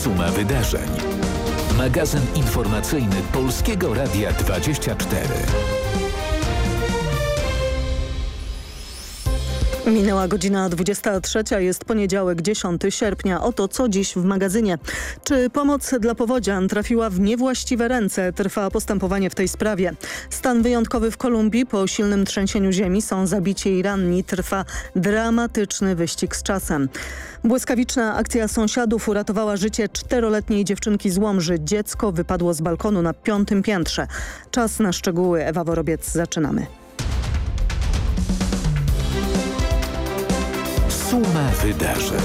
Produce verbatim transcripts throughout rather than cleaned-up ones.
Suma wydarzeń. Magazyn informacyjny Polskiego Radia dwadzieścia cztery. Minęła godzina dwudziesta trzecia, jest poniedziałek, dziesiątego sierpnia. Oto co dziś w magazynie. Czy pomoc dla powodzian trafiła w niewłaściwe ręce? Trwa postępowanie w tej sprawie. Stan wyjątkowy w Kolumbii. Po silnym trzęsieniu ziemi są zabici i ranni. Trwa dramatyczny wyścig z czasem. Błyskawiczna akcja sąsiadów uratowała życie czteroletniej dziewczynki z Łomży. Dziecko wypadło z balkonu na piątym piętrze. Czas na szczegóły. Ewa Worobiec, zaczynamy. Suma wydarzeń.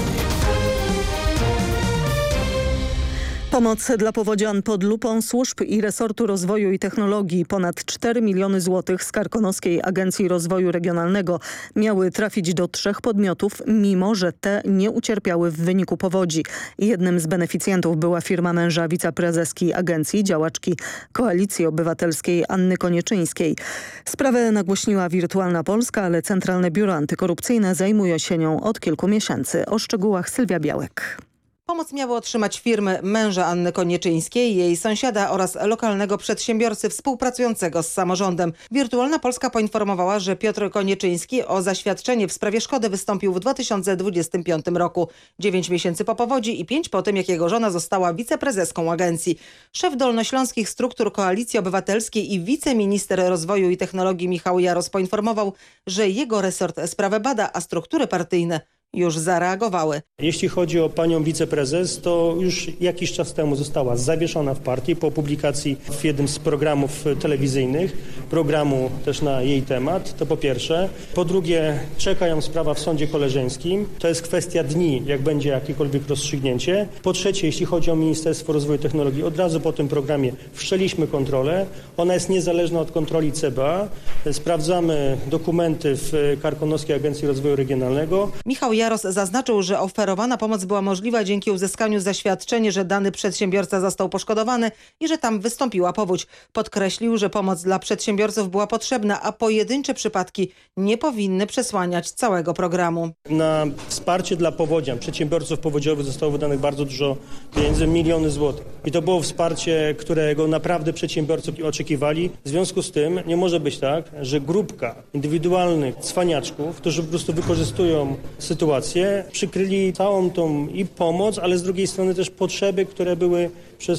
Pomoc dla powodzian pod lupą służb i resortu rozwoju i technologii. Ponad cztery miliony złotych z Karkonoskiej Agencji Rozwoju Regionalnego miały trafić do trzech podmiotów, mimo że te nie ucierpiały w wyniku powodzi. Jednym z beneficjentów była firma męża wiceprezeski agencji, działaczki Koalicji Obywatelskiej Anny Konieczyńskiej. Sprawę nagłośniła Wirtualna Polska, ale Centralne Biuro Antykorupcyjne zajmuje się nią od kilku miesięcy. O szczegółach Sylwia Białek. Pomoc miały otrzymać firmy męża Anny Konieczyńskiej, jej sąsiada oraz lokalnego przedsiębiorcy współpracującego z samorządem. Wirtualna Polska poinformowała, że Piotr Konieczyński o zaświadczenie w sprawie szkody wystąpił w dwa tysiące dwudziestym piątym roku. Dziewięć miesięcy po powodzi i pięć po tym, jak jego żona została wiceprezeską agencji. Szef dolnośląskich struktur Koalicji Obywatelskiej i wiceminister rozwoju i technologii Michał Jaros poinformował, że jego resort sprawę bada, a struktury partyjne już zareagowały. Jeśli chodzi o panią wiceprezes, to już jakiś czas temu została zawieszona w partii po publikacji w jednym z programów telewizyjnych, programu też na jej temat, to po pierwsze. Po drugie, czeka ją sprawa w sądzie koleżeńskim. To jest kwestia dni, jak będzie jakiekolwiek rozstrzygnięcie. Po trzecie, jeśli chodzi o Ministerstwo Rozwoju i Technologii, od razu po tym programie wszczęliśmy kontrolę. Ona jest niezależna od kontroli C B A. Sprawdzamy dokumenty w Karkonoskiej Agencji Rozwoju Regionalnego. Michał Jaros zaznaczył, że oferowana pomoc była możliwa dzięki uzyskaniu zaświadczenia, że dany przedsiębiorca został poszkodowany i że tam wystąpiła powódź. Podkreślił, że pomoc dla przedsiębiorców była potrzebna, a pojedyncze przypadki nie powinny przesłaniać całego programu. Na wsparcie dla powodzian, przedsiębiorców powodziowych zostało wydanych bardzo dużo pieniędzy, miliony złotych. I to było wsparcie, którego naprawdę przedsiębiorcy oczekiwali. W związku z tym nie może być tak, że grupka indywidualnych cwaniaczków, którzy po prostu wykorzystują sytuację, przykryli całą tą i pomoc, ale z drugiej strony też potrzeby, które były przez